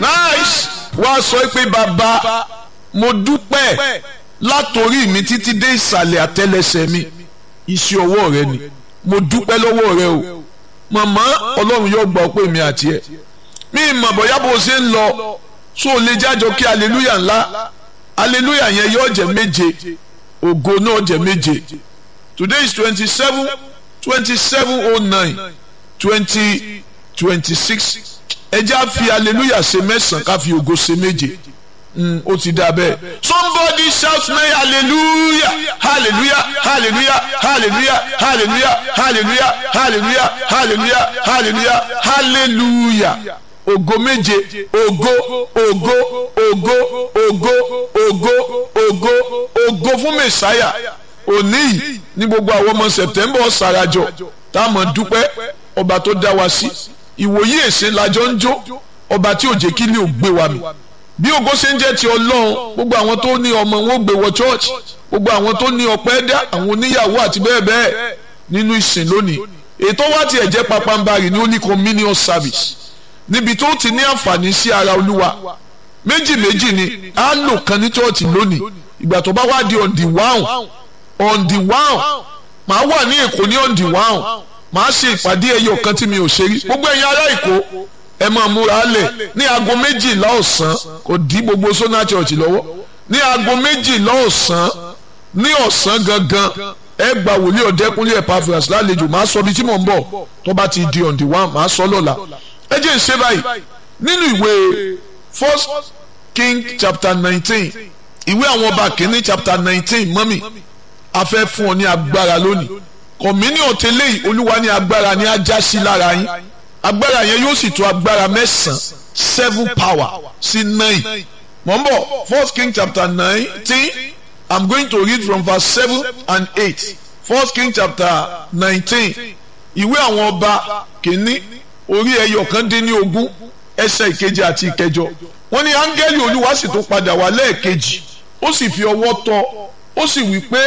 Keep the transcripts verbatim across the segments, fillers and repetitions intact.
nice wá sọ pé bàbá mo dúpẹ́ látòrí mi títí dé ìsàlẹ̀ àtẹ́lẹsẹ̀ mi iṣẹ́ ọwọ́ rẹ ni mo dúpẹ́ lọ́wọ́ rẹ o màmá ọlọ́run yóò gbọ́ pé mi àti ẹ̀ mi ìmọ̀ bóyá bó ṣe ń lọ so lè jájọ kí hallelujah ńlá hallelujah yẹn yóò jẹ́ méje ògo náà jẹ́ méje today is twenty seven twenty seven oh nine twenty twenty six ẹ jẹ́ á fi hallelujah ṣe mẹ́sàn-án ká fi ògo ṣe méje ó ti dà bẹ́ẹ̀. Somebody shout me hallelujah hallelujah hallelujah hallelujah hallelujah hallelujah hallelujah hallelujah hallelujah hallelujah ògo méje ògo ògo ògo ògo ògo ògo ògo fún mẹsàáyà òní yìí ní gbogbo àwọn ọmọ September ṣàràjọ tá a mọ̀ dúpẹ́ ọba tó dá wa sí ìwòye èsè lájọ ń jó ọba tí ò jẹ́ kí ni ò gbé wa mi bí ògo ṣe ń jẹ́ ti ọlọ́run gbogbo àwọn tó ní ọmọ wọn gbé wọ church gbogbo àwọn tó ní ọpẹ́ dá àwọn oníyàwó àti bẹ́ẹ̀ bẹ́ẹ̀ nínú ìsìn lónìí ètò wa ti ẹ̀jẹ̀ papambarì ní Holy Communion service níbi tó ti ní àǹfààní sí ara olúwa méjì méjì ni á lò kan ní church lónìí ìgbà tó bá wá di on the one on the one màá wà ní Èkó ní on the one màá ṣe ìpàdé ẹyọ kan tí mi ò ṣe rí gbogbo ẹ̀yin ará Èkó ẹ máa múra lẹ̀ ní aago méjìlá ọ̀sán kò dí gbogbo Sona Church lọ́wọ́ ní aago méjìlá ọ̀sán ní ọ̀sán gangan ẹ gba wòlíì Ọ̀dẹ́kúnlé Epaphras lálejò máa sọ bí tí mò ń bọ̀ tó bá ti di on the one máa sọ lọ́la ẹ jẹ́ ìṣe báyìí nínú ìwé First King chapter nineteen ìwé àwọn ọba kìíní chapter nineteen mọ́mì a fẹ́ fún ọ ní agbára lónìí communion tẹ́lẹ̀ yìí olúwa ní agbára ní ajá sí lára yín agbára yẹn yóò sì tó agbára mẹ́sàn-án seven power sí nine mọ̀ ń bọ̀ First King chapter nineteen I'm going to read from verse seven and eight First King chapter nineteen ìwé àwọn ọba kìíní orí ẹyọ kan dín ní ogún ẹsẹ̀ ìkeje àti ìkẹjọ wọ́n ní áńgẹ́lì olúwa sì tó padà wá lẹ́ẹ̀kejì ó sì fi ọwọ́ tọ́ ó sì wí pé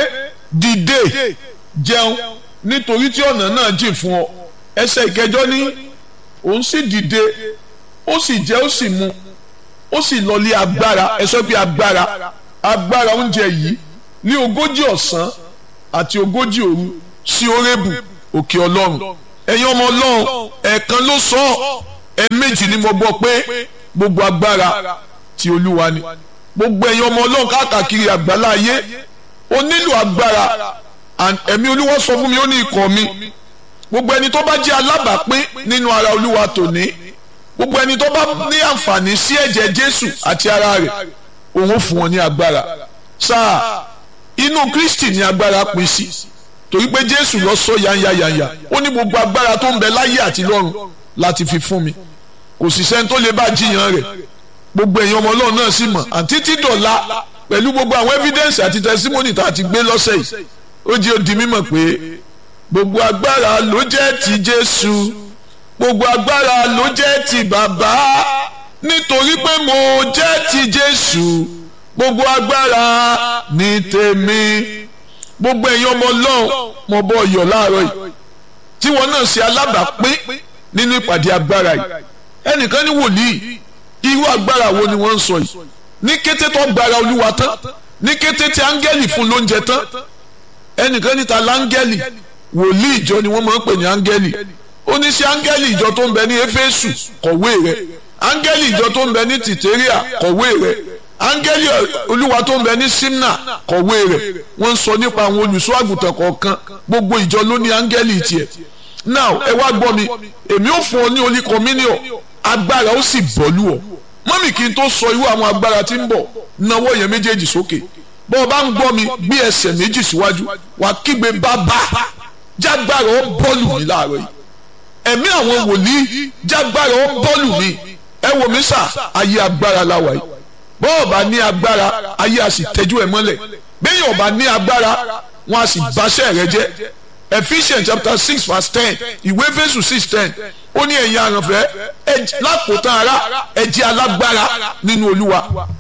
dìde jẹun nítorí tí ọ̀nà náà jìn fún ọ ẹsẹ̀ ìkẹjọ ní òun sì dìde ó sì jẹ ó sì mu ó sì lọlé agbára ẹ sọ pé agbára agbára oúnjẹ yìí ní ogójì ọ̀sán àti ogójì òru sí Hórébù òkè ọlọ́run ẹ̀yin ọmọ ọlọ́run ẹ̀ẹ̀kan ló sọ ẹ̀ẹ̀mejì ni mo gbọ́ pé gbogbo agbára ti olúwa ni gbogbo ẹ̀yin ọmọ ọlọ́run káàkiri àgbálá ayé ó nílò agbára ẹ̀mí olúwa sọ fún mi ó ní ikọ̀ mi gbogbo ẹni tó bá jẹ́ alábàápín nínú ara olúwa tòní gbogbo ẹni tó bá ní àǹfààní sí ẹ̀jẹ̀ Jésù àti ara rẹ̀ òun fún wọn ní agbára sáà inú Kristi ní agbára pín sí torí pé Jésù lọ sọ yányáyányá ó ní gbogbo agbára tó ń bẹ láyé àti lọ́run láti fi fún mi kò sì sẹ́ni tó lè bá jiyàn rẹ̀ gbogbo ẹ̀yin ọmọ ọlọ́run náà sì mọ̀ àti títí dọ̀la pẹ̀lú gbogbo àwọn evidence àti testimony tá a ti gbé lọ́sẹ̀ yìí ó jẹ́ ó di mímọ̀ pé gbogbo agbára ló jẹ́ ti Jésù gbogbo agbára ló jẹ́ ti bàbá nítorí pé mo jẹ́ ti Jésù gbogbo agbára ní tèmi gbogbo ẹ̀yin ọmọ ọlọ́run mo bọ́ ọyọ̀ láàárọ̀ yìí tí wọn náà ṣe alábàápín nínú ìpàdé agbára yìí ẹnìkan ní wòlíì irú agbára wo ni wọ́n ń sọ yìí ní kété tó gbára olúwa tán ní kété tí áńgẹ́lì fún lóúnjẹ tán ẹnìkan níta láńgẹ́lì wòlíì ìjọ ni wọ́n máa ń pè ní áńgẹ́lì ó ní sí áńgẹ́lì ìjọ tó ń bẹ ní Éfésù kọ̀wé rẹ̀ áńgẹ́lì ìjọ tó ń bẹ ní Tìtẹ́ríà kọ̀wé rẹ̀ áńgẹ́lì olúwa tó ń bẹ ní Símnà kọ̀wé rẹ̀ wọ́n ń sọ nípa àwọn olùṣọ́ àgùntàn kọ̀ọ̀kan gbogbo ìjọ ló ní áńgẹ́lì tiẹ̀ now ẹ wá gbọ́ mi èmi ò fún ọ ní Holy Communion agbára ó sì bọ́lú ọ mọ́mì kí n tó sọ irú àwọn agbára tí ń bọ̀ nawọ́ yẹn méjèèjì sókè bọ́ ọ bá ń gbọ́ mi gbé ẹsẹ̀ méjì síwájú wà kígbe bàbá jágbára ó bọ́ọ̀lù mi láàárọ̀ yìí ẹ̀mí àwọn wòlíì jágbára ó bọ́ọ̀lù mi ẹ wò mí sà ayé agbára láwa yìí bọ́ ọ bá ní agbára ayé a sì tẹ́jú ẹ mọ́lẹ̀ bẹ́ẹ̀ ọba ní agbára wọn a sì báṣẹ́ rẹ jẹ́ Ephesians chapter six verse ten ìwé Éfésù six ten ó ní ẹ̀yin àrànfẹ́ lákòótán ara ẹ jẹ́ alágbára nínú Olúwa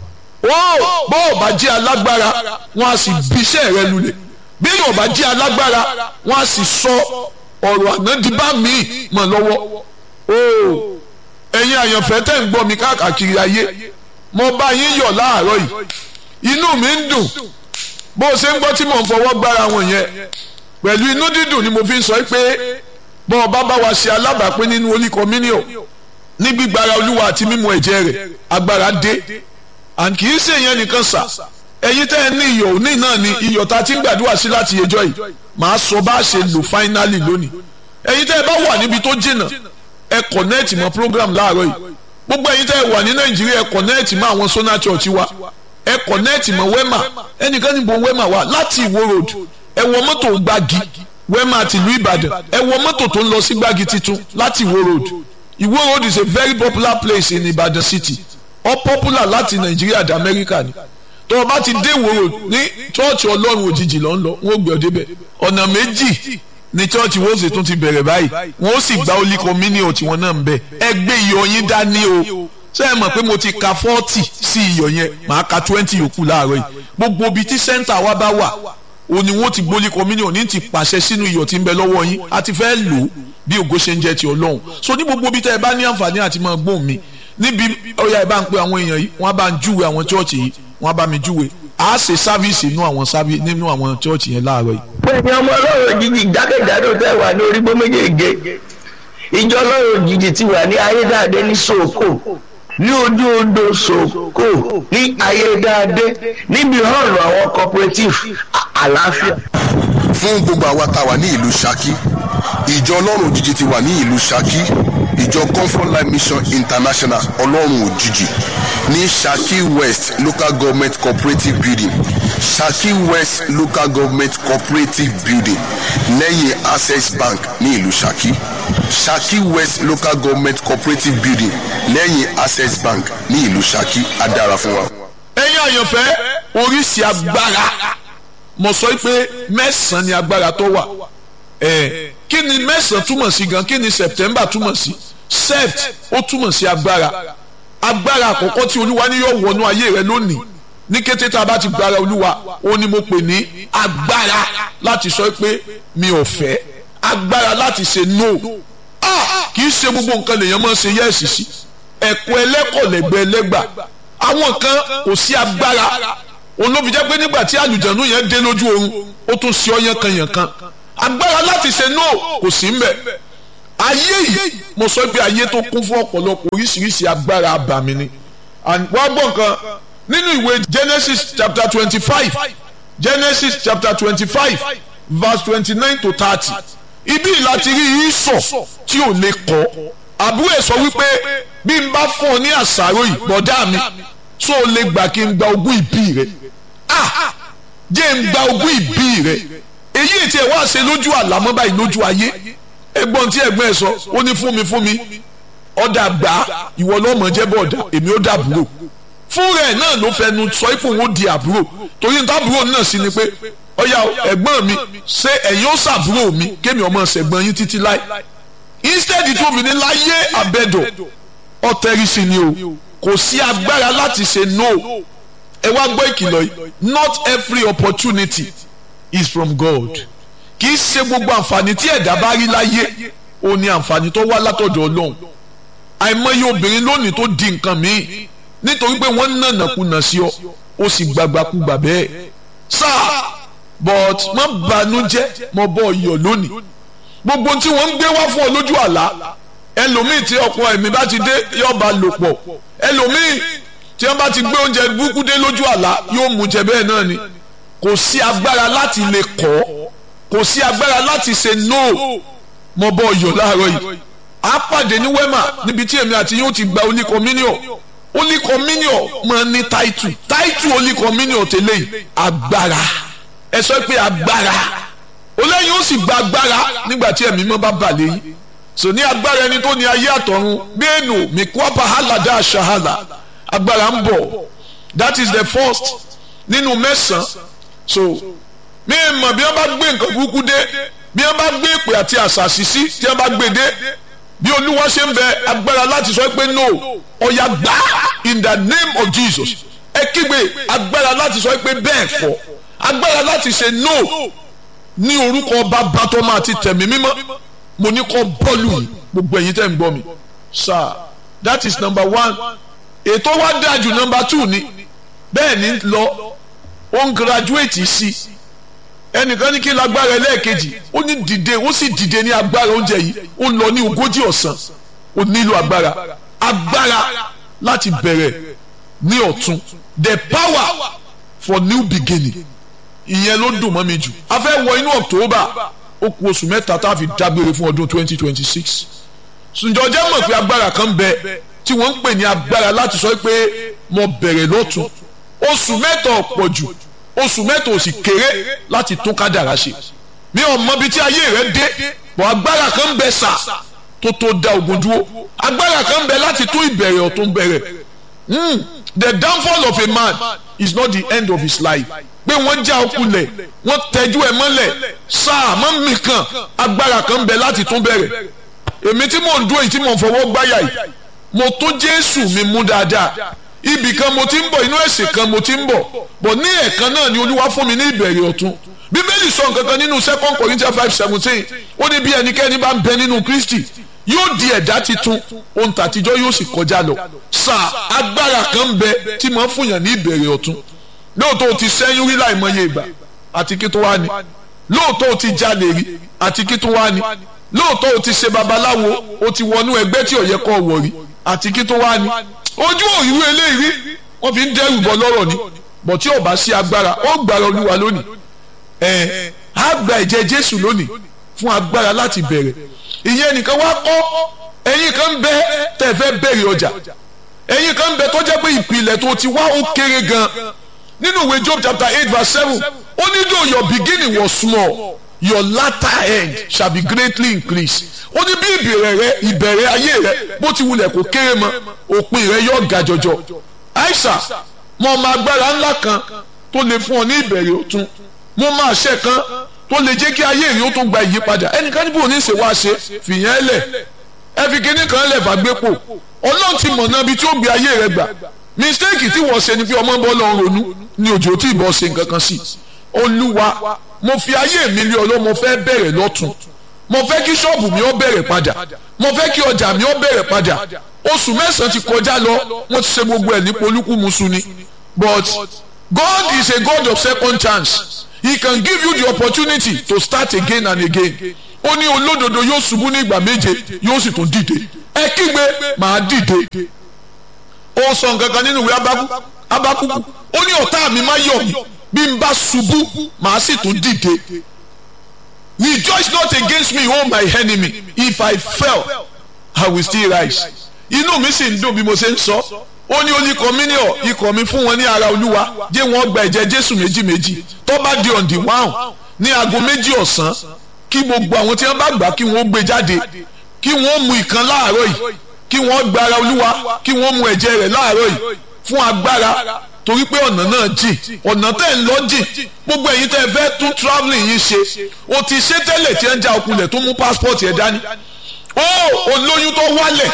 ó bọ́ ọba jẹ́ alágbára wọn a sì bíṣẹ́ rẹ lulẹ̀ bí ọba jẹ́ alágbára wọn a sì sọ ọ̀rọ̀ ànádìbá mi mọ̀ lọ́wọ́ ó ẹ̀yin àyànfẹ́ tẹ̀ ń gbọ́ mi káàkiri ayé mo bá yín yọ̀ láàárọ̀ yìí inú mi ń dùn bó o ṣe ń gbọ́ tí mò ń fọwọ́ gbára wọn yẹn pẹ̀lú inú dídùn ni mo fi ń sọ pé bọ́ ọba bá wa ṣe alábàápín nínú Holy Communion ní gbígbára Olúwa àti mímu ẹ̀jẹ̀ rẹ̀ agbára dé and kì í ṣe yẹn nìkan sà ẹ̀yin tẹ́ ẹ ní iyọ̀ òní náà ni iyọ̀ tá a ti ń gbàdúrà sí láti ẹjọ́ yìí màá sọ bá a ṣe lò finally lónìí ẹ̀yin tẹ́ ẹ bá wà níbi tó jìnnà ẹ connect mọ́ program láàárọ̀ yìí gbogbo ẹ̀yin tẹ́ ẹ wà ní Nàìjíríà ẹ connect mọ́ àwọn Sona Church wa ẹ connect mọ́ Wema ẹnìkan níbo Wema wà láti Ìwó road ẹ wọ mọ́tò Gbági Wema àti ìlú Ìbàdàn ẹ wọ mọ́tò tó ń lọ sí Gbági titun láti Ìwó road Ìwó road is a very popular place in Ìbàdàn city all popular láti Nàìjíríà àti Amẹ́ríkà ni tó o bá ti dé Ìwó road ní chọ́ọ̀chì Ọlọ́run òjijì ló ń lọ wọ́n gbé ọ débẹ̀ ọ̀nà méjì ní chọ́ọ̀chì wọ́n sì tún ti bẹ̀rẹ̀ báyìí wọ́n sì gba Holy Communion tiwọn náà ń bẹ̀ ẹ gbé iyọ̀ yín dání o ṣé ẹ mọ̀ pé mo ti ka forty sí iyọ̀ yẹn màá ka twenty yòókù láàárọ̀ yìí gbogbo ibi tí sẹ́ńtà wa bá wà o ni wọ́n ti gbé Holy Communion ní ti pàṣẹ sínú iyọ̀ tí ń bẹ lọ́wọ́ yín a ti fẹ́ lò ó bí ògo ṣe ń jẹ́ ti Ọlọ́run so ní gbogbo ibi tẹ́ ẹ bá ní àǹfààní àti máa gbóhùn mi níbi ọ̀yà ẹ bá ń pe àwọn èèyàn yìí wọ́n bá ń júwe àwọn chọ́ọ̀chì yìí wọ́n bá mi júwe a ṣe sáfíìsì nínú àwọn sáfíìsì nínú àwọn chọ́ọ̀chì yẹn láàárọ̀ yìí. pẹ̀lú ọmọ Ọlọ́run òjijì jákèjádò tẹ́ wà ní orígbó méjèèjì ìjọ Ọlọ́run òjijì ti wà ní ayédáadé ní Sòkò ní ojú odò Sòkò ní ayédáadé níbi hall àwọn cooperative àlàáfíà. fún gbogbo àwa tá a wà ní ìlú Ṣakí ìjọ Ọlọ́run òjijì ti wà ní ìlú Ṣakí ìjọ Comfort Life Mission International Ọlọ́run òjijì ní Ṣakí West Local Government Cooperative Building Ṣakí West Local Government Cooperative Building lẹ́yìn Access Bank ní ìlú Ṣakí Ṣakí West Local Government Cooperative Building lẹ́yìn Access Bank ní ìlú Ṣakí á dára fún wa. ẹ̀yin àyànfẹ́ oríṣi agbára mo sọ pé mẹ́sàn-án ni agbára tó wà ẹ̀ kí ni mẹ́sàn-án túmọ̀ sí gan kí ni September túmọ̀ sí sept ó túmọ̀ sí agbára agbára àkọ́kọ́ tí Olúwa ní yóò wọnú ayé rẹ lónìí ní kété tá a bá ti gbára Olúwa ó ní mo pè ní agbára láti sọ pé mi ò fẹ́ agbára láti ṣe no ah kì í ṣe gbogbo nǹkan lèèyàn máa ń ṣe yẹ́ẹ̀sì sí ẹ̀kọ́ ẹlẹ́kọ̀ lẹ́gbẹ́ ẹlẹ́gbà àwọn kan kò sí agbára òun ló fi jẹ́ pé nígbà tí àlùjànnú yẹn dé lójú oorun ó tún ṣe ọyàn kan yàn kan agbára láti ṣe no kò sí ń bẹ̀ ayé yìí mo sọ pé ayé tó kún fún ọ̀pọ̀lọpọ̀ oríṣiríṣi agbára abàmì ni wọ́n gbọ́ nǹkan nínú ìwé Genesis chapter twenty-five Genesis chapter twenty-five verse twenty-nine to thirty ibi láti rí Ísọ̀ tí ò lè kọ́ àbúrò ẹ̀ sọ wípé bí n bá fún ọ ní àṣàrò yìí bọ̀dá mi tó o lè gbà kí n gba ogún ìbí rẹ ah jẹ́ n gba ogún ìbí rẹ èyí ètí ẹ̀ wá ṣe lójú àlámọ́ báyìí lójú ayé ẹ̀gbọ́n tí ẹ̀gbọ́n ẹ̀ sọ ó ní fún mi fún mi ọ̀dà gbà ìwọ lọ́mọ jẹ́ bọ̀dà èmi ó dàbúrò fún rẹ̀ náà ló fẹnu sọ ipò òun ó di àbúrò torí ní tábúrò náà sí ni pé ọ̀yà ẹ̀gbọ́n mi ṣé ẹ̀yin ó ṣàbúrò mi kémi ọmọ ṣẹ̀gbọ́n yín títí láì instead tó fi ní láyé àbẹ̀dọ̀ ọ̀tẹ̀rìsì ni o kò sí agbára láti ṣe no ẹ wá gbọ́ ìkìlọ̀ yìí not every opportunity is from God kì í ṣe gbogbo àǹfààní tí ẹ̀dá bá rí láyé ó ní àǹfààní tó wá látọ̀dọ̀ Ọlọ́run àìmọye obìnrin lónìí tó di nǹkan míì nítorí pé wọ́n nànàkúnà sí ọ ó sì gbàgbàkúgbà bẹ́ẹ̀ sáà but má banújẹ́ mo bọ́ iyọ̀ lónìí gbogbo tí wọ́n ń gbé wá fún ọ lójú àlá ẹlòmíì tí ọkọ ẹ̀mí bá ti dé yóò bá lò pọ̀ ẹlòmíì tí wọ́n bá ti gbé oúnjẹ burúkú dé lójú àlá yóò mú jẹ bẹ́ẹ̀ náà ni kò sí agbára láti lè kọ́ kò sí agbára láti ṣe no mo bọ́ iyọ̀ láàárọ̀ yìí a pàdé ní Wema níbi tí èmi àti yóò ti gba Holy Communion Holy Communion máa ní táìtù táìtù Holy Communion tẹ́lẹ̀ yìí agbára ẹ sọ pé agbára olóyìn ó sì gba agbára nígbà tí ẹ̀mí mọ́ bá bà lẹ́yìn so ní agbára ẹni tó ní ayé àtọ̀run bẹ́ẹ̀nù mikuapa halada shahala agbára ń bọ̀ that is the first nínú mẹ́sàn-án so mi mọ̀ bí wọ́n bá gbé nǹkan burúkú dé bí wọ́n bá gbé ìpè àti àṣàṣì sí tí wọ́n bá gbé dé bí Olúwa ṣe ń bẹ agbára láti sọ pé no ọ̀yà gbà in the name of Jesus ẹ kígbe agbára láti sọ pé bẹ́ẹ̀ fọ́ agbára láti ṣe no ní orúkọ Bàbá Tọ́mọ àti Tẹ̀mí Mímọ́ mo ní kọ́ bọ́ọ̀lù yìí gbogbo ẹ̀yin tẹ́ ń gbọ́ mi sáà that is number one. Ètò wa dájú number two ni bẹ́ẹ̀ ni lọ ó ń graduate sí ẹnìkan ní kí n lágbára ẹlẹ́ẹ̀kejì ó ní dìde ó sì dìde ní agbára oúnjẹ yìí ó lọ ní ogójì ọ̀sán ó nílò agbára agbára láti bẹ̀rẹ̀ ní ọ̀tun the power for new beginning ìyẹn ló dùn mọ́ mi jù a fẹ́ wọ inú October ó kù oṣù mẹ́ta tá a fi dágbére fún ọdún twenty twenty six ǹjọ́ jẹ́ mọ̀ pé agbára kan bẹ tí wọ́n ń pè ní agbára láti sọ pé mo bẹ̀rẹ̀ lọ́tun oṣù mẹ́ta ọ̀pọ̀ jù oṣù mẹ́ta ò sì kéré láti tún kádàrá ṣe mi ò mọ ibi tí ayé rẹ dé bọ̀ agbára kan bẹ sà tó tó da ogun dúró agbára kan bẹ láti tún ìbẹ̀rẹ̀ ọ̀tún bẹ̀rẹ̀ mm. the downfall of a man is not the end of his life pé wọ́n já okulẹ̀ wọ́n tẹ́jú ẹ̀ mọ́lẹ̀ sáà mọ́ mi kan agbára kan bẹ láti tún bẹ̀rẹ̀ èmi tí mò ń dúró yìí tí mò ń fọwọ́ gbáyà yìí mo tó Jésù mi mú dáadáa ibì kan mo ti ń bọ̀ inú ẹ̀sìn kan mo ti ń bọ̀ bọ̀ ní ẹ̀kan náà ni Olúwa fún mi ní ìbẹ̀rẹ̀ ọ̀tun Bíbélì sọ nǹkan kan nínú second Corinthians five seventeen ó ní bí ẹnikẹ́ni bá ń bẹ nínú Kristi yóò di ẹ̀dá titun ohun tàtijọ́ yóò sì kọjá lọ sáà agbára kan bẹ tí mo ń fúnyàn ní ìbẹ̀rẹ̀ ọ̀tun lóòótọ́ o ti sẹ́yìn rí láìmọye ìgbà àti kí tó wá ní lóòótọ́ o ti jalè rí àti kí tó wá ní lóòótọ́ o ti ṣe babaláwo o ti wọnú ẹgbẹ́ tí ò yẹ kó wọ̀ rí àti kí tó wá ní ojú òyìnbó eléyìí rí wọ́n fi ń dẹ́rù bọ́ lọ́rọ̀ ni bọ̀ tí ò bá sí agbára ó gbára Olúwa lónìí ẹ̀ á gba ẹ̀jẹ̀ Jésù lónìí fún agbára láti bẹ̀rẹ̀ ìyẹn nìkan wá kọ́ ẹ̀yin kan bẹ tẹ̀ fẹ́ bẹ̀rẹ̀ ọjà ẹ̀yin kan bẹ tó jẹ́ pé ìpìlẹ̀ tó ti wá ó kéré gan nínú ìwé Job chapter eight verse seven ó ní though your beginning was small your latter end shall be greatly increased ó ní bí ìbẹ̀rẹ̀ rẹ ìbẹ̀rẹ̀ ayé rẹ bó ti wulẹ̀ kó kéré mọ́ òpin rẹ yóò ga jọjọ àìsà mo máa agbára ńlá kan tó lè fún ọ ní ìbẹ̀rẹ̀ ọ̀tun mo máa ṣe kan tó lè jẹ́ kí ayé rẹ ó tó gba ìyípadà ẹnìkan níbo ní í ṣe wá ṣe fìyẹn lẹ̀ ẹ fi kíní kan lẹ̀ fàgbépo Ọlọ́run ti mọ̀nà ibi tí ó gbé ayé rẹ gbà mistake tí wọ́n ṣe ni pé ọmọ bọ́ lọ́n ronú ní òjò tí ìbọn ṣe nǹkan kan sí Olúwa mo fi ayé mi lé Ọlọ́run mo fẹ́ bẹ̀rẹ̀ lọ́tun mo fẹ́ kí ṣọ́ọ̀bù mi ó bẹ̀rẹ̀ padà mo fẹ́ kí ọjà mi ó bẹ̀rẹ̀ padà oṣù mẹ́sàn-án ti kọjá lọ wọ́n ti ṣe gbogbo ẹ̀ ní polúkúmuṣu ni but God is a God of second chance he can give you the opportunity to start again and again ó ní olódodo yóò ṣubú ní ìgbà méje yóò sì tún dìde ẹ kígbe màá dìde ó sọ nǹkan kan nínú ìwé Ábákúkú ó ní ọ̀tá mi má yọ̀ mí bí n bá ṣubú màá sì tún dìde rejoice not against me o my enemy if I fell I will still rise inú mi sì ń dùn bí mo ṣe ń sọ ó ní olùkọ́ mi ní ọ ikọ̀ mi fún wọn ní ara Olúwa jẹ́ wọ́n gba ẹ̀jẹ̀ Jésù méjì méjì tó bá di ọ̀ǹdì wáhùn ní aago méjì ọ̀sán kí gbogbo àwọn tí wọ́n bá gbà kí wọ́n gbé jáde kí wọ́n mu ìkan láàárọ̀ yìí kí wọ́n gba ara Olúwa kí wọ́n mu ẹ̀jẹ̀ rẹ̀ láàárọ̀ yìí fún agbára torí pé ọ̀nà náà jìn ọ̀nà tẹ̀ ń lọ jìn gbogbo ẹ̀yin tẹ́ fẹ́ tún travelling yìí ṣe o ti ṣe tẹ́lẹ̀ tí ẹ ń já okulẹ̀ tó mú passport ẹ̀ dání ó olóyún tó wálẹ̀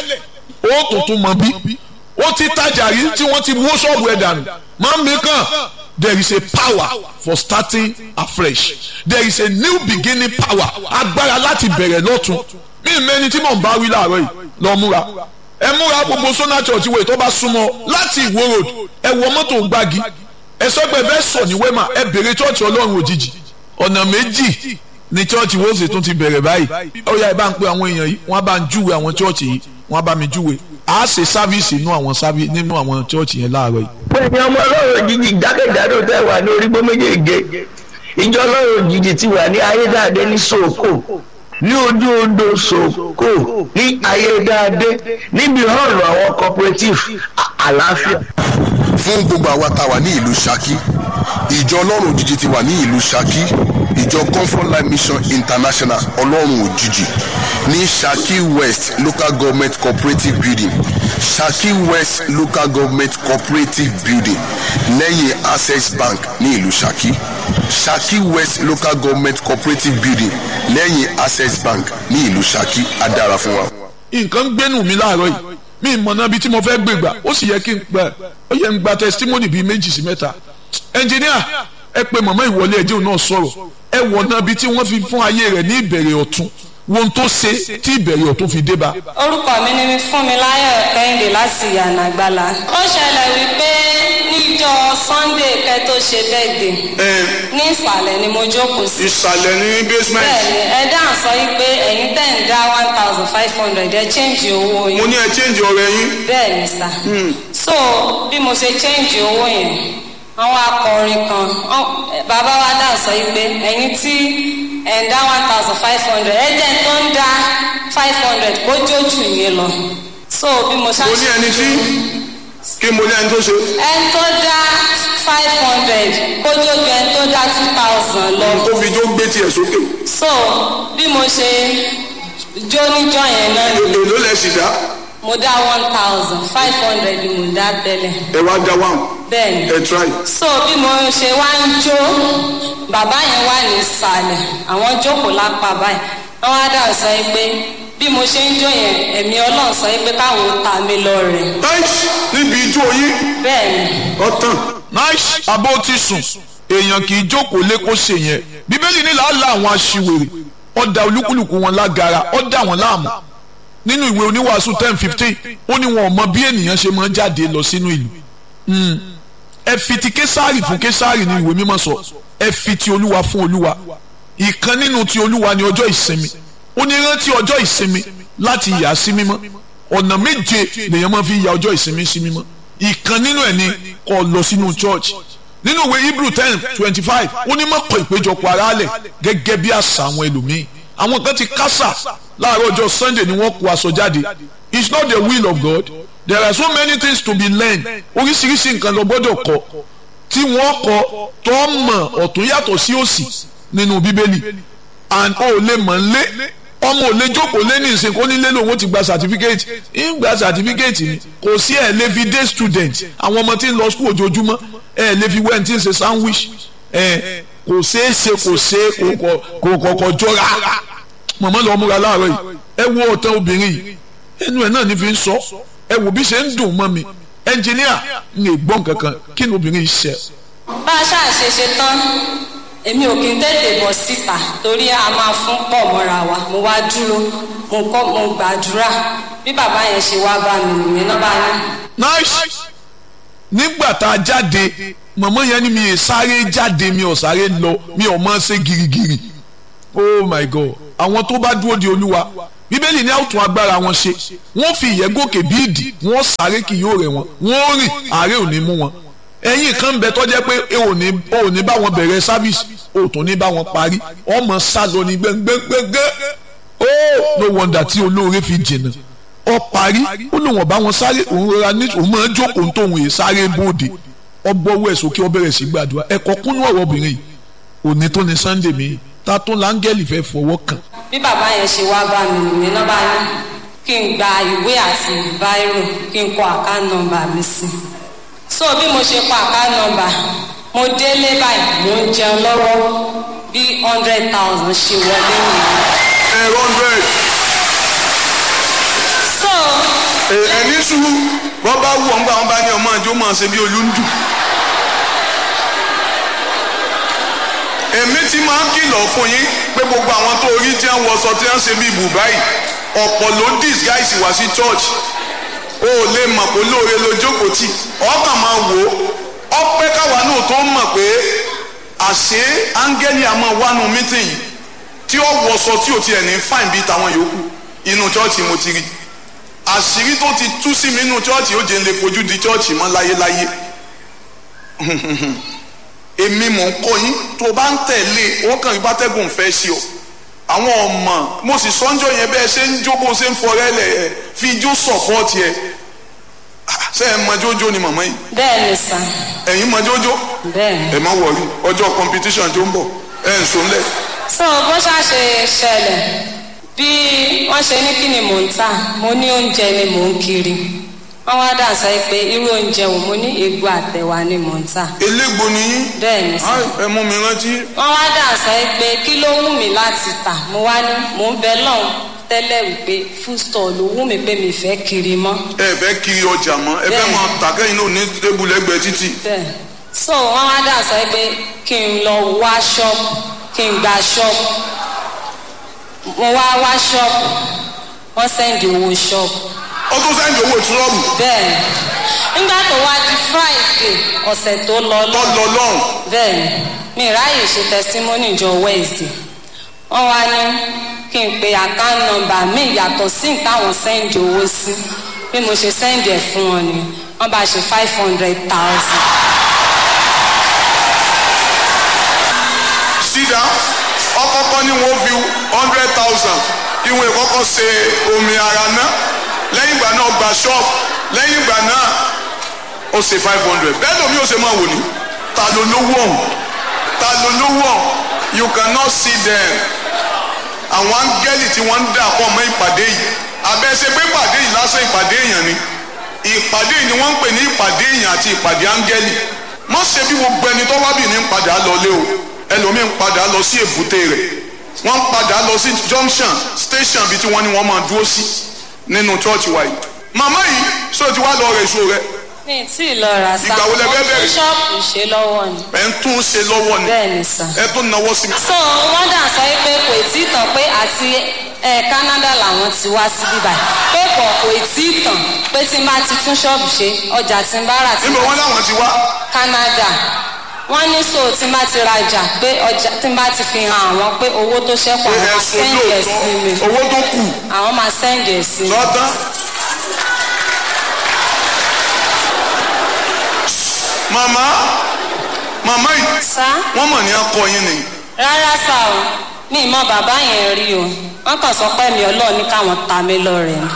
ó tó tún mọ bí ó ti tajà rí tí wọ́n ti wó ṣọ́ọ̀bù ẹ̀ dànù máa ń mi kàn there is a power for starting afresh there is a new beginning power agbára láti bẹ̀rẹ̀ lọ́tun mí mẹ́ni tí mò ń bá wí láàárọ̀ yìí lọ múra ẹ múra gbogbo Sona Church wẹ̀ tó bá súnmọ́ láti Ìwó road ẹ wọ mọ́tò gbági ẹ sọ pé ẹ fẹ́ sọ ní wema ẹ bèrè church Ọlọ́run òjijì ọ̀nà méjì ni church wo ṣe tún ti bẹ̀rẹ̀ báyìí ó yá ẹ bá ń pe àwọn èèyàn yìí wọ́n bá ń júwe àwọn church yìí wọ́n bá mi júwe a ṣe sáfíìsì nínú àwọn sáfíìsì nínú àwọn church yẹn láàárọ̀ yìí. pẹ̀lú ọmọ Ọlọ́run òjijì jákèjádò tẹ́ wà ní orígbó méjèèjì ìjọ Ọlọ́run òjijì ti wà ní ayédáadé ní Sòkò ní ojú odò Sòkò ní ayédáadé níbi ọ̀rọ̀ àwọn cooperative àlàáfíà. fún gbogbo àwa tá a wà ní ìlú Ṣakí ìjọ Ọlọ́run òjijì ti wà ní ìlú Ṣakí ìjọ Comfort Life Mission International Ọlọ́run òjijì ní Ṣakí West Local Government Cooperative Building Ṣakí West Local Government Cooperative Building lẹ́yìn Access Bank ní ìlú Ṣakí Ṣakí West Local Government Cooperative Building lẹ́yìn Access Bank ní ìlú Ṣakí á dára fún wa. nǹkan gbénú mi láàárọ̀ yìí mi mọ̀nà bíi tí mo fẹ́ gbé gbà ó sì yẹ kí n gbà ó yẹ n gba testimony bíi méjì sí mẹ́ta ẹnjìníà ẹ pé màmá ìwọlé ẹjẹ òun náà sọ̀rọ̀ ẹ wọ̀nà bíi tí wọ́n fi fún ayé rẹ̀ ní ìbẹ̀rẹ̀ ọ̀tun wọn tó ṣe tí ìbẹ̀rẹ̀ ọ̀tún fi dé bá. orúkọ mi ni Fúnmiláyọ̀ Kẹ́hìndé láti Ìyànà Àgbàlá. ó ṣẹlẹ̀ wípé níjọ́ Sunday kẹ́ tó ṣe bẹ́ẹ̀dẹ̀ ní ìsàlẹ̀ ni mo jókòó sí. ìsàlẹ̀ ní basement. bẹ́ẹ̀ni ẹ dáhùn sọ wípé ẹ̀yin tẹ̀ ń dá one thousand five hundred ẹ change owó yín. mo ní ẹ change ọ̀rẹ́ yín. bẹ́ẹ̀ni sà. so bí mo ṣe change owó yẹn àwọn akọrin kan bàbá wa dáhùn sọ wípé ẹ̀yin tí ẹ̀ ń dá one thousand five hundred ẹ jẹ́ tó ń dá five hundred kó jójú yín lọ. so bí mo ṣe. mo ní ẹni tí kí mo ní ẹni tó ṣe. ẹni tó dá five hundred kó jójú ẹni tó dá two thousand lọ. tó fi jó gbé tiẹ̀ sókè. so bí mo ṣe jó níjọ́ yẹn náà ni. èlò lẹ sì dá. mo dá one thousand five hundred ni mo dá tẹ́lẹ̀. ẹ wá dá one. bẹ́ẹ̀ni. ẹ try. so bí mo ṣe wá ń jó bàbá yẹn wà ní ìsàlẹ̀ àwọn jókòó lápá báyìí wọ́n wá dà sọ pé bí mo ṣe ń jó yẹn ẹ̀mí Ọlọ́run sọ pé káwọn ta mi lọ rẹ̀. nice níbi ijó yín. bẹ́ẹ̀ni. ọ̀tàn. nice abó ti sùn èèyàn kì í jókòó lé kó ṣe yẹn bíbélì ní làálàá àwọn aṣiwèrè ọ̀dà olúkúlùkù wọn lágara ọ̀dà wọn láàmú nínú ìwé oníwàásù ten fifteen ó ní wọn ò mọ bí ènìyàn ṣe máa ń jáde lọ sínú ìlú ẹ fi ti késàrì fún késàrì ní ìwé mímọ́ sọ ẹ fi ti olúwa fún olúwa ìkan nínú ti olúwa ní ọjọ́ ìsinmi ó ní rántí ọjọ́ ìsinmi láti yà sí mímọ́ ọ̀nà méje lèèyàn máa fi ya ọjọ́ ìsinmi sí mímọ́ ìkan nínú ẹ̀ ní kó lọ sínú church nínú ìwé Hebrew ten twenty five ó ní má kọ̀ ìpéjọpọ̀ ara lẹ̀ gẹ́gẹ́ bí àṣà àwọn ẹlòmíín àwọn kan ti kásà láàárọ̀ ọjọ́ Sunday ni wọ́n kó aṣọ jáde it's not the will of God there are so many things to be learned oríṣiríṣi nǹkan lọ gbọ́dọ̀ kọ́ tí wọ́n kọ́ tó mọ̀ ọ̀tún yàtọ̀ sí òsì nínú bíbélì and ó lè mọ̀ ń lé ọmọ ò lè jókòó lé ní ìsìn kó nílé lòun ó ti gba certificate ń gba certificate ni kò sí ẹ̀ lè fi day student àwọn ọmọ tí ń lọ school ojoojúmọ́ ẹ̀ lè fi wẹ́n tí ń ṣe sandwich ẹ̀ kò ṣeé ṣe kò ṣe kò kọ̀kọ̀ jọra mọ̀mọ́ lọ múra láàárọ̀ yìí ẹ wo ọ̀tán obìnrin yìí ẹnu ẹ̀ náà ní fi ń sọ ẹ wò bí ṣe ń dùn mọ́ mi ẹnjìníà ń lè gbọ́n kankan kí ni obìnrin yìí ṣe. bá a ṣáà ṣe ṣe tán èmi ò kí n tètè bọ̀ síta torí a máa fún pọ̀ mọ́ra wa mo wá dúró mo kọ́ mo gbàdúrà bí bàbá yẹn ṣe wá bá mi nìyẹn náà bá ní. nice nígbà tá a jáde mọ̀mọ́ yẹn ni mi ì sáré jáde mi ò sáré lọ mi ò mọ̀ ṣe girigiri oh my god àwọn tó bá dúró de olúwa bíbélì ní àwùtún agbára wọn ṣe wọ́n fi ìyẹ́ gòkè bí ìdì wọ́n sáré kì yóò rẹ̀ wọ́n wọ́n rìn àárẹ̀ ò ní mú wọn ẹ̀yìn kan bẹ tọ́jẹ́ pé ẹ ò ní ò ní bá wọn bẹ̀rẹ̀ sáfíìsì ò tún ní bá wọn parí ọmọ sálọ ní gbẹngbẹngbẹngbẹ oh no wonder tí olóore fi jìnnà ọ parí ó lóun ọba wọn sáré òun rọra ní òun máa jókòó tóun yìí sáré bóde ọgbọ́wọ́ ẹ̀ sókè ó bẹ̀rẹ̀ sí gbàdúrà ẹ̀kọ́ kúnú ọ̀rọ̀ obìnrin yìí òní tó ní Sunday mi ta tó láńgẹ́lì fẹ́ fọwọ́ kàn. bí bàbá yẹn ṣe wá bá mi nìyẹn náà bá ní kí n gba ìwé àti báírò kí n kọ àká nọ́mbà mi sí so bí mo ṣe kọ àká nọ́mbà mo délé báyìí mo ń jẹun lọ́wọ́ bí hundred thousand ṣe wọlé nìyẹn. ẹ hundred. so. ẹ ní sùúrù wọ́n bá wù ọ́n gbà wọ́n bá ní ọmọ àjọ máa ṣe bí olúndù. èmi ti máa ń kìlọ̀ fún yín pé gbogbo àwọn tó rí tí wọ́n wọṣọ tí wọ́n ṣe bí bùbáì ọ̀pọ̀ ló disguise wá sí church o ò lè mọ̀ pé lóore ló jókòó tì ọkàn máa wò ó ọpẹ́ káwa náà tó mọ̀ pé àṣé áńgẹ́lì àmọ́ wánu mítìn yìí tí ó wọṣọ tí ò tiẹ̀ ní fáìn bíi tàwọn yòókù inú church mo ti rí àṣírí tó ti tú sí mi inú church ó jẹ́ ń lè fojú di church mọ́ láyéláyé èmi mò ń kọ́ yín tó o bá ń tẹ̀lé ó kàn yín bá tẹ́gùn fẹ́ sí ọ àwọn ọmọ mo sì sọ́njọ́ yẹn bẹ́ẹ̀ ṣe ń jó bó ṣe ń fọrẹ́ lẹ̀ ẹ̀ fi ijó sọ̀pọ́ọ̀tì ẹ̀ ṣé ẹ mọ jójó ni màmá yìí. bẹ́ẹ̀ni sà. ẹ̀yin mọ jójó. bẹ́ẹ̀ni. ẹ má wọrí ọjọ́ competition tó ń bọ̀ ẹ̀ ń sùn lẹ̀. so bó ṣàṣe ṣẹlẹ̀ bí wọ́n ṣe ní kí ni mò ń tà mo ní oúnjẹ ni mò ń kiri wọ́n wá dà sọ pé irú oúnjẹ wo mo ní egbò àtẹ̀wà ni mò ń tà. elégbò ni yín. bẹ́ẹ̀ni sà. ẹ mú mi rántí. wọ́n wá dà sọ pé kí ló wù mí láti tà mo wá ní mò ń bẹ lọ́hùn tẹ́lẹ̀ wípé food store ló wù mí pé mi fẹ́ kiri mọ́. ẹ fẹ́ kiri ọjà mọ́ ẹ fẹ́ máa tàkẹ́yìn náà ní tébù lẹ́gbẹ̀ẹ́ títì. bẹ́ẹ̀ so wọ́n wá dà sọ pé kí n lọ wá ṣọ́ọ̀bù kí n gba ṣọ́ọ̀bù. wọ́n wá dà sọ pé kí n lọ wá ṣọ́ọ̀bù kí n gba ṣọ́ọ̀bù. so wọ́n wá dà sọ pé kí n lọ wá ṣọ́ọ̀bù kí n gba ṣọ́ọ̀bù. wọ́n wá dà sọ pé kí n lọ wá ṣọ́ọ̀bù kí n gba ṣọ́ọ̀bù. mo wá wá ṣọ́ọ̀bù wọ́n sẹ́ndì owó ṣọ́ọ̀bù. ó tún sẹ́ndì owó ṣọ́ọ̀bù. bẹ́ẹ̀ nígbà tó wá di friday ọ̀sẹ̀ tó lọ tó lọ lọ́hùn. bẹ́ẹ̀ mi ráàyè ṣe testimony jọ wednesday wọ́n wá ní kí n pe account number mi yàtọ̀ sí táwọn sẹ́ndì owó sí bí mo ṣe sẹ́ndì ẹ̀ fún wọn ni wọ́n bá ṣe five hundred thousand. sídà ọkọ̀ọ̀kan ni wọ́n fi hundred thousand ìwọ̀n ìkọ́kọ́ ṣe omi ara náà lẹ́yìn ìgbà náà gba ṣọ́ọ̀bù lẹ́yìn ìgbà náà ó ṣe five hundred bẹ́ẹ̀ lómi ó ṣe máa wò ní ta ló lówó ọ̀hún ta ló lówó ọ̀hún you cannot see them àwọn áńgẹ́lì tí wọ́n ń dà pọ̀ mọ́ ìpàdé yìí abẹ́sẹ̀ pé ìpàdé yìí lásán ìpàdé èèyàn ni ìpàdé yìí ni wọ́n ń pè ní ìpàdé èèyàn àti ìpàdé áńgẹ́lì mọ́ ṣe bí gbogbo ẹni tó wábì ní ń padà lọlé o ẹlòmíín ń padà lọ sí èbúté rẹ̀ wọ́n ń padà lọ sí junction station bíi tí wọ́n ní wọ́n máa dúró sí nínú church wa yìí màmá yìí sọ ti wá lọ rẹ̀ èso rẹ̀. mi tí ì lọ rà sá ìgbà wo lẹ fẹ́ bẹ̀rẹ̀? ṣọ́ọ̀bù ṣe lọ́wọ́ ni. ẹ̀ ń tún ṣe lọ́wọ́ ni. bẹ́ẹ̀ ni sà. ẹ tún náwó sí mi. so wọ́n dà sọ pé kò tí ì tàn pé àti ẹ Canada làwọn ti wá sí bíbá pé kò kò tí ì tàn pé tí n bá ti tún ṣọ́ọ̀bù ṣe ọjà tí n bá rà tí n níbo bá wọn láwọn ti wá. Canada wọ́n ní so tí n bá ti rajà pé ọjà tí n bá ti fi hàn àwọn pé owó tó ṣẹ́kù àwọn máa sẹ́ǹdì ẹ̀ sí mi owó tó kù. àwọn máa sẹ́ǹdì ẹ̀ sí mi. lọ́tàn. màmá màmá yìí sá wọ́n mọ̀ ní akọ yín ni. rárá sá o mi ì mọ bàbá yẹn rí o wọ́n kàn sọ pé mi Ọlọ́run ní káwọn ta mí lọ́rẹ ni.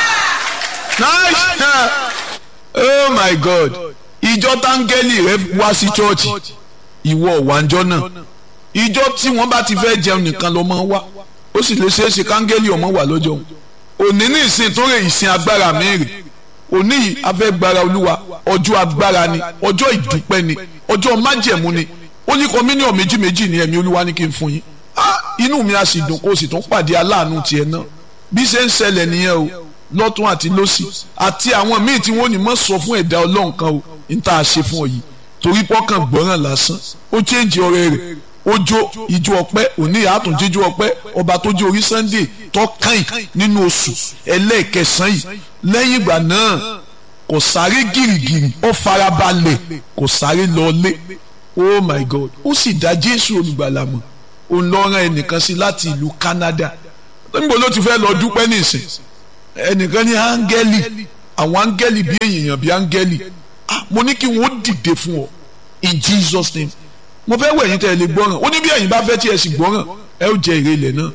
nice oh my god ìjọ táńgẹ́lì rẹ wá sí chọ́ọ̀chì ìwọ ọ̀wánjọ́ náà ìjọ tí wọ́n bá ti fẹ́ jẹun nìkan ló máa ń wá ó sì lè ṣeé ṣe káńgẹ́lì ọmọ wà lọ́jọ́ òní ní ìsìn tó rè ìsìn agbára mẹ́rin òní yìí afẹ́gbára olúwa ọjọ́ agbára ni ọjọ́ ìdúpẹ́ ni ọjọ́ májẹ̀mú ni ó ní kọ́mínìọ̀ méjì méjì ní ẹ̀mí olúwa ní kí n fún yín inú mi á sì dùn kó o sì tún pàdé aláàánú tiẹ̀ náà bí ṣe ń ṣẹlẹ̀ nìyẹn o lọ́tún àti lọ́sì àti àwọn míì tí wọ́n ní mọ̀ sọ fún ẹ̀dá ọlọ́run kan o ní tá a ṣe fún ọ yìí torí pọ́kàn gbọ́ràn lásán ó chéǹjì ọ̀rẹ́ rẹ̀ ó jó ìjó ọpẹ́ òní àtúnjíjó ọpẹ́ ọba tó jó orí Sunday tọ́kàn nínú oṣù ẹlẹ́ẹ̀kẹsàn yìí lẹ́yìn ìgbà náà kò sáré gìrìgìrì ó farabalẹ̀ kò sáré lọlé oh my God ó sì dá Jésù olùgbàlà mọ̀ òun lọ rán ẹnìkan sí láti ìlú Canada níbo ló ti fẹ́ lọ dúpẹ́ nísìn ẹnìkan ní áńgẹ́lì àwọn áńgẹ́lì bí èèyàn bí áńgẹ́lì mo ní kí wọ́n dìde fún ọ in Jesus name mo fẹ́ wẹ̀yìn tẹ́ ẹ lè gbọ́ràn ó ní bí ẹ̀yin bá fẹ́ tí ẹ sì gbọ́ràn ẹ ó jẹ èrè ilẹ̀ náà.